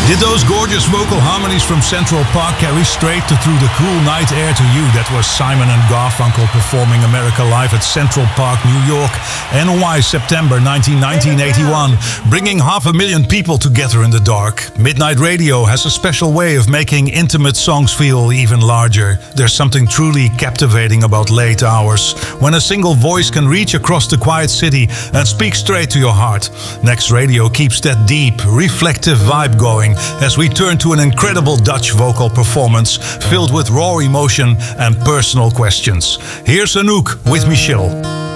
Did those gorgeous vocal harmonies from Central Park carry straight through the cool night air to you? That was Simon and Garfunkel performing America Live at Central Park, New York, NY, September 1981, bringing 500,000 people together in the dark. Midnight Radio has a special way of making intimate songs feel even larger. There's something truly captivating about late hours, when a single voice can reach across the quiet city and speak straight to your heart. Next Radio keeps that deep, reflective vibe going as we turn to an incredible Dutch vocal performance filled with raw emotion and personal questions. Here's Anouk with Michelle.